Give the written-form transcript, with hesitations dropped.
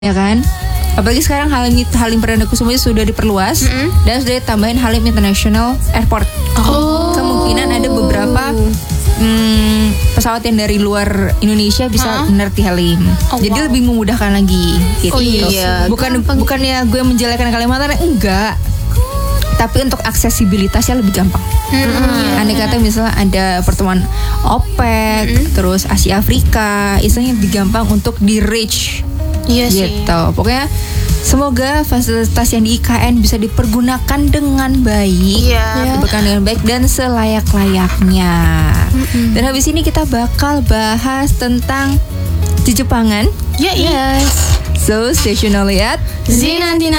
ya kan? Apalagi sekarang Halim Perdana Kusuma sudah diperluas dan sudah ditambahin Halim International Airport. Kemungkinan ada beberapa pesawat yang dari luar Indonesia bisa mendarat di Halim. Jadi lebih memudahkan lagi gitu. Bukannya gue menjelekan Kalimantan, enggak. Tapi untuk aksesibilitasnya lebih gampang. Andai kata misalnya ada pertemuan OPEC, terus Asia Afrika, istilahnya lebih gampang untuk di reach. Iya sih. Gitu. Pokoknya semoga fasilitas yang di IKN bisa dipergunakan dengan baik, dipergunakan dengan baik dan selayak-layaknya. Dan habis ini kita bakal bahas tentang Jepangan. Yes. So, stay tune only at Z99.